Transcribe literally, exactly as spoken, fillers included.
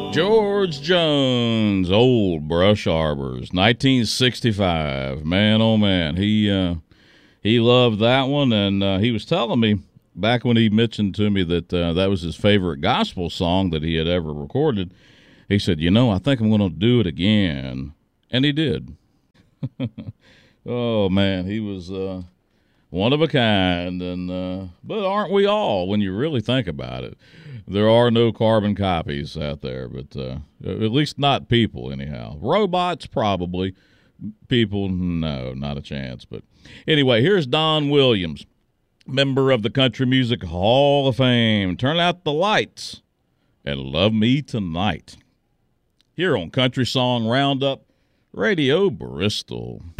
George Jones, Old Brush Arbors, nineteen sixty-five. Man, oh man, he uh, he loved that one, and uh, he was telling me back when he mentioned to me that uh, that was his favorite gospel song that he had ever recorded. He said, "You know, I think I'm going to do it again," and he did. Oh man, he was uh, one of a kind, and uh, but aren't we all when you really think about it? There are no carbon copies out there, but uh, at least not people, anyhow. Robots, probably. People, no, not a chance. But anyway, here's Don Williams, member of the Country Music Hall of Fame. Turn out the lights and love me tonight. Here on Country Song Roundup, Radio Bristol.